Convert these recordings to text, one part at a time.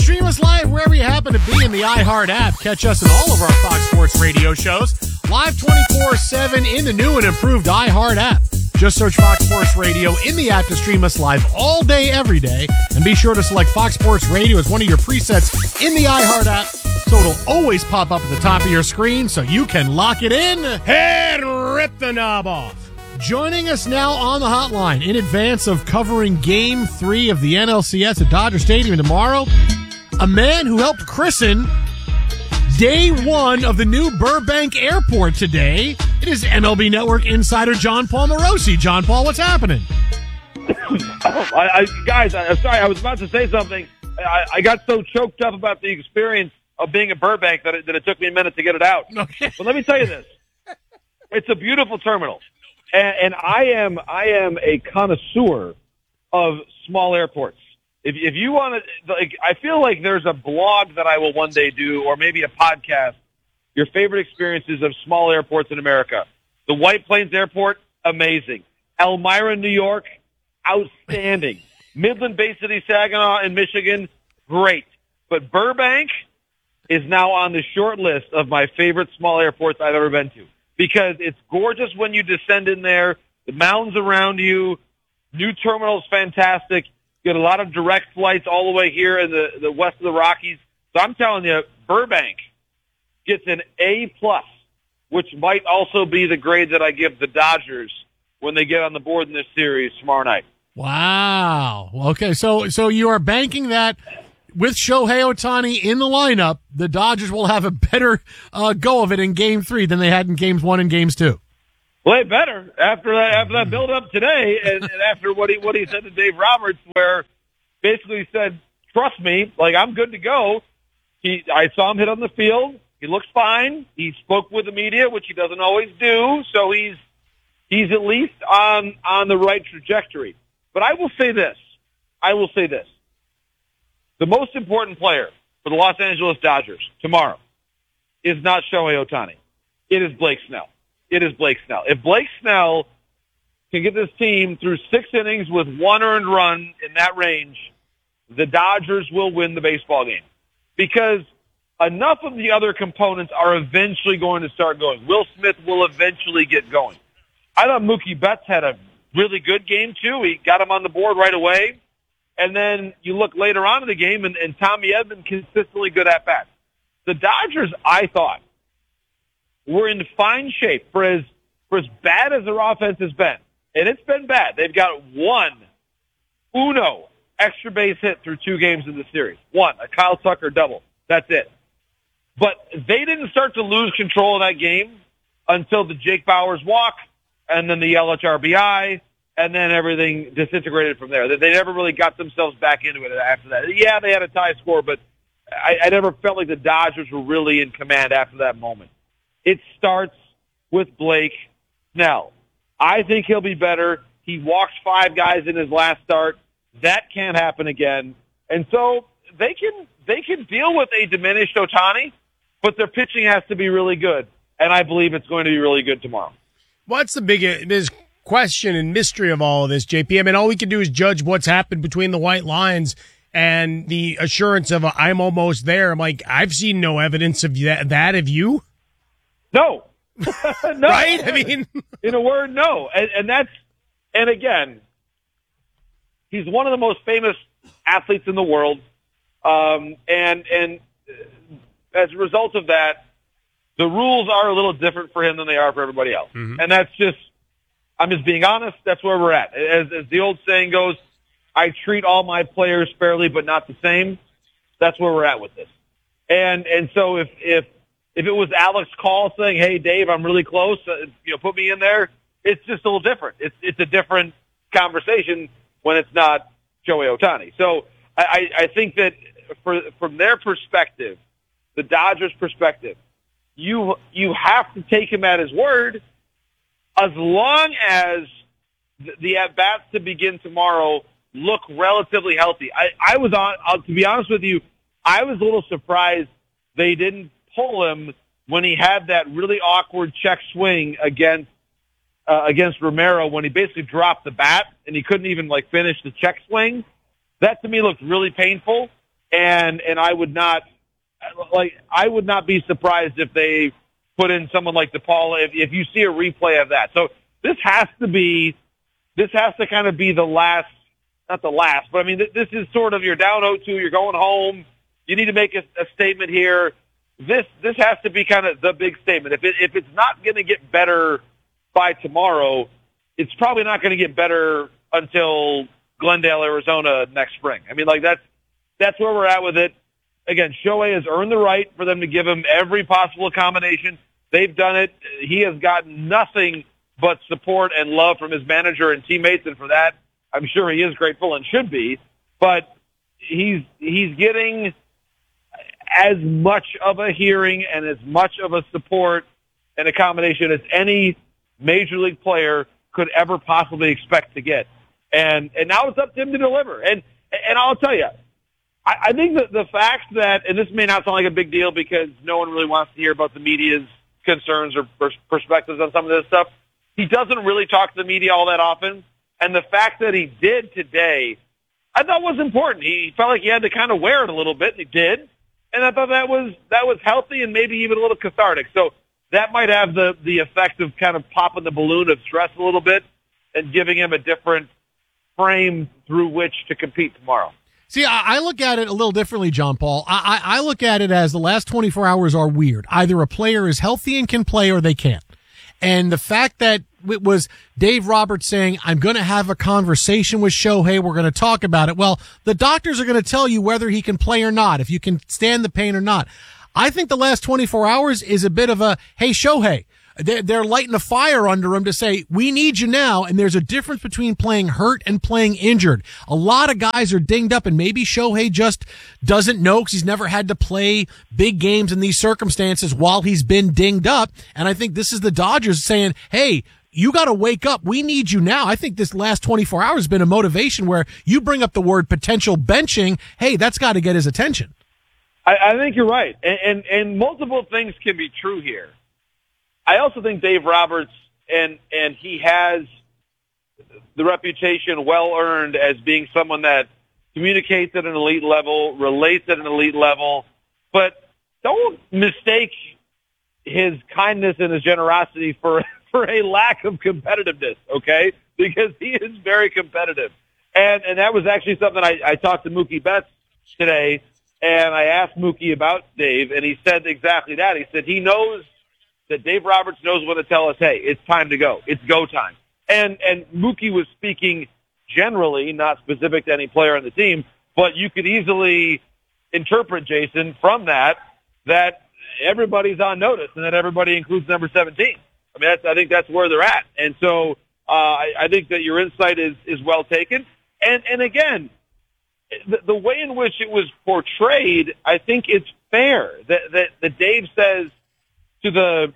Stream us live wherever you happen to be in the iHeart app. Catch us in all of our Fox Sports radio shows. Live 24/7 in the new and improved iHeart app. Just search Fox Sports Radio in the app to stream us live all day, every day. And be sure to select Fox Sports Radio as one of your presets in the iHeart app, so it'll always pop up at the top of your screen so you can lock it in and rip the knob off. Joining us now on the hotline in advance of covering Game 3 of the NLCS at Dodger Stadium tomorrow, a man who helped christen Day 1 of the new Burbank Airport today. It is MLB Network insider John Paul Morosi. John Paul, what's happening? Guys, I'm sorry. I was about to say something. I got so choked up about the experience of being in Burbank that it took me a minute to get it out. Okay. But let me tell you this. It's a beautiful terminal. And I am a connoisseur of small airports. If you want to, like, I feel like there's a blog that I will one day do, or maybe a podcast, your favorite experiences of small airports in America. The White Plains Airport, amazing. Elmira, New York, outstanding. Midland Bay City, Saginaw in Michigan, great. But Burbank is now on the short list of my favorite small airports I've ever been to, because it's gorgeous when you descend in there, the mountains around you, new terminal's fantastic. You get a lot of direct flights all the way here in the west of the Rockies. So I'm telling you, Burbank gets an A+, which might also be the grade that I give the Dodgers when they get on the board in this series tomorrow night. Wow. Okay, so you are banking that with Shohei Ohtani in the lineup, the Dodgers will have a better go of it in Game 3 than they had in Games 1 and Games 2. Well, they better after that build up today, and after what he said to Dave Roberts, where basically he said, "Trust me, like, I'm good to go." I saw him hit on the field. He looks fine. He spoke with the media, which he doesn't always do, so he's at least on the right trajectory. But I will say this. The most important player for the Los Angeles Dodgers tomorrow is not Shohei Ohtani. It is Blake Snell. If Blake Snell can get this team through 6 innings with 1 earned run in that range, the Dodgers will win the baseball game. Because enough of the other components are eventually going to start going. Will Smith will eventually get going. I thought Mookie Betts had a really good game, too. He got him on the board right away. And then you look later on in the game, and Tommy Edman consistently good at bats. The Dodgers, I thought, were in fine shape for as bad as their offense has been. And it's been bad. They've got uno extra base hit through 2 games in the series. One, a Kyle Tucker double. That's it. But they didn't start to lose control of that game until the Jake Bauers walk, and then the Yelich RBI, and then everything disintegrated from there. They never really got themselves back into it after that. Yeah, they had a tie score, but I never felt like the Dodgers were really in command after that moment. It starts with Blake Snell. I think he'll be better. He walked 5 guys in his last start. That can't happen again. And so they can deal with a diminished Ohtani, but their pitching has to be really good. And I believe it's going to be really good tomorrow. What's the biggest question and mystery of all of this, JP? I mean, all we can do is judge what's happened between the white lines and the assurance of I'm almost there. I'm like, I've seen no evidence of that. Have you? No. No. Right? I mean, in a word, no. And again, he's one of the most famous athletes in the world. And as a result of that, the rules are a little different for him than they are for everybody else. Mm-hmm. And I'm just being honest. That's where we're at. As the old saying goes, I treat all my players fairly, but not the same. That's where we're at with this. And so if it was Alex Call saying, "Hey, Dave, I'm really close, put me in there," it's just a little different. It's a different conversation when it's not Shohei Ohtani. So I think that from their perspective, the Dodgers' perspective, you have to take him at his word, as long as the at-bats to begin tomorrow look relatively healthy. To be honest with you, I was a little surprised they didn't pull him when he had that really awkward check swing against Romero, when he basically dropped the bat and he couldn't even finish the check swing. That to me looked really painful. And I would not be surprised if they put in someone like DePaul if you see a replay of that. So this has to kind of be the last, not the last, but I mean, this is sort of, you're down 0-2, you're going home. You need to make a statement here. This has to be kind of the big statement. If it's not going to get better by tomorrow, it's probably not going to get better until Glendale, Arizona next spring. I mean, like that's where we're at with it. Again, Shohei has earned the right for them to give him every possible accommodation. They've done it. He has gotten nothing but support and love from his manager and teammates, and for that, I'm sure he is grateful and should be. But he's getting as much of a hearing and as much of a support and accommodation as any major league player could ever possibly expect to get. And now it's up to him to deliver. And I'll tell you, I think that the fact that, and this may not sound like a big deal because no one really wants to hear about the media's concerns or perspectives on some of this stuff, he doesn't really talk to the media all that often. And the fact that he did today, I thought was important. He felt like he had to kind of wear it a little bit, and he did. And I thought that was healthy and maybe even a little cathartic. So that might have the effect of kind of popping the balloon of stress a little bit and giving him a different frame through which to compete tomorrow. See, I look at it a little differently, John Paul. I look at it as the last 24 hours are weird. Either a player is healthy and can play or they can't. And the fact that it was Dave Roberts saying, I'm going to have a conversation with Shohei. We're going to talk about it. Well, the doctors are going to tell you whether he can play or not, if you can stand the pain or not. I think the last 24 hours is a bit of a, hey, Shohei, they're lighting a fire under him to say, we need you now. And there's a difference between playing hurt and playing injured. A lot of guys are dinged up, and maybe Shohei just doesn't know because he's never had to play big games in these circumstances while he's been dinged up. And I think this is the Dodgers saying, hey, you got to wake up. We need you now. I think this last 24 hours has been a motivation where you bring up the word potential benching. Hey, that's got to get his attention. I think you're right. And multiple things can be true here. I also think Dave Roberts, and he has the reputation well earned as being someone that communicates at an elite level, relates at an elite level, but don't mistake his kindness and his generosity for a lack of competitiveness, okay? Because he is very competitive. And that was actually something I talked to Mookie Betts today, and I asked Mookie about Dave, and he said exactly that. He said he knows that Dave Roberts knows when to tell us, hey, it's time to go. It's go time. And Mookie was speaking generally, not specific to any player on the team, but you could easily interpret, Jason, from that everybody's on notice and that everybody includes number 17. I mean, I think that's where they're at. And so I think that your insight is well taken. And again, the way in which it was portrayed, I think it's fair that Dave says to the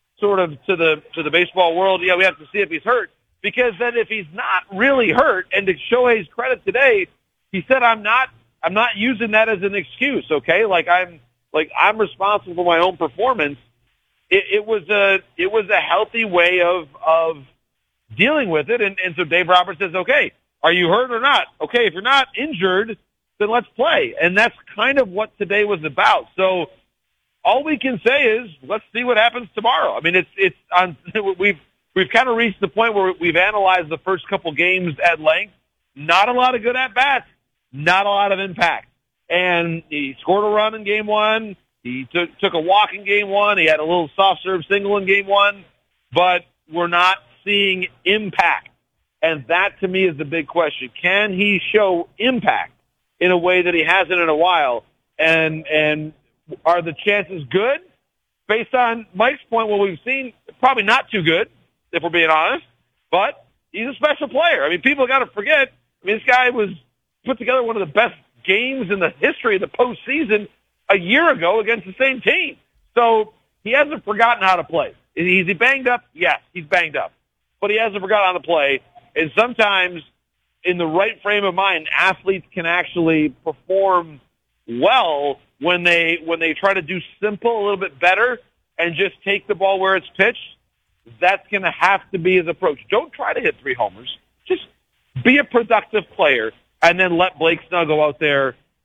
baseball world, yeah, we have to see if he's hurt, because then if he's not really hurt, and to Shohei's credit today, he said, I'm not using that as an excuse. Okay. I'm responsible for my own performance. It was a healthy way of dealing with it. And so Dave Roberts says, okay, are you hurt or not? Okay. If you're not injured, then let's play. And that's kind of what today was about. So all we can say is let's see what happens tomorrow. I mean, it's on. We've kind of reached the point where we've analyzed the first couple games at length. Not a lot of good at bats, not a lot of impact. And he scored a run in game one. He took a walk in game one. He had a little soft serve single in game one, but we're not seeing impact. And that to me is the big question. Can he show impact in a way that he hasn't in a while? And are the chances good? Based on Mike's point, what we've seen, probably not too good, if we're being honest, but he's a special player. I mean, people got to forget, this guy was put together one of the best games in the history of the postseason a year ago against the same team. So he hasn't forgotten how to play. Is he banged up? Yes, he's banged up. But he hasn't forgotten how to play. And sometimes in the right frame of mind, athletes can actually perform well when they try to do simple a little bit better and just take the ball where it's pitched. That's going to have to be his approach. Don't try to hit 3 homers. Just be a productive player and then let Blake Snell go out there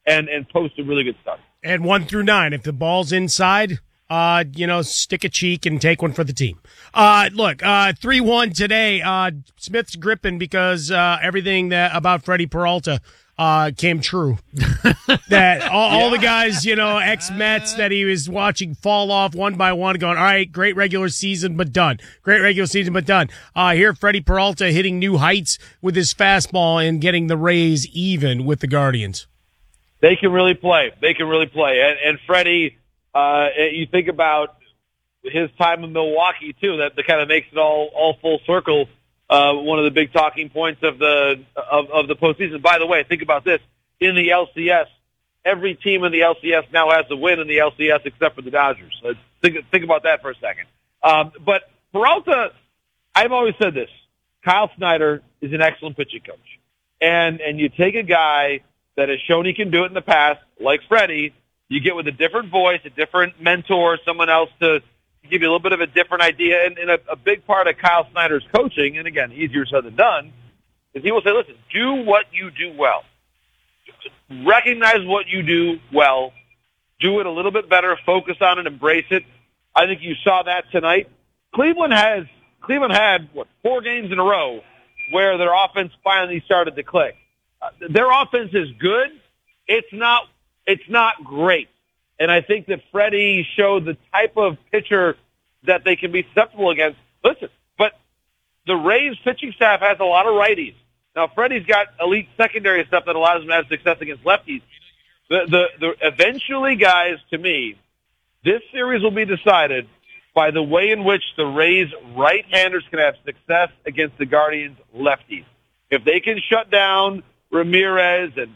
and post a really good start. And 1 through 9, if the ball's inside, stick a cheek and take one for the team. Look, 3-1 today. Smith's gripping because everything that about Freddie Peralta came true. That all the guys, ex-Mets that he was watching fall off one by one, going, all right, great regular season, but done. Great regular season, but done. Here, Freddie Peralta hitting new heights with his fastball and getting the Rays even with the Guardians. They can really play. And Freddie, you think about his time in Milwaukee too. That kind of makes it all full circle. One of the big talking points of the postseason. By the way, think about this: in the LCS, every team in the LCS now has a win in the LCS except for the Dodgers. So think about that for a second. But Peralta, I've always said this: Kyle Snyder is an excellent pitching coach, and you take a guy that has shown he can do it in the past, like Freddie. You get with a different voice, a different mentor, someone else to give you a little bit of a different idea. And a big part of Kyle Snyder's coaching, and again, easier said than done, is he will say, listen, do what you do well. Recognize what you do well. Do it a little bit better. Focus on it. Embrace it. I think you saw that tonight. Cleveland had 4 games in a row where their offense finally started to click. Their offense is good. It's not great. And I think that Freddie showed the type of pitcher that they can be susceptible against. Listen, but the Rays pitching staff has a lot of righties. Now, Freddie's got elite secondary stuff that allows him to have success against lefties. Eventually, guys, to me, this series will be decided by the way in which the Rays right-handers can have success against the Guardians lefties. If they can shut down Ramirez and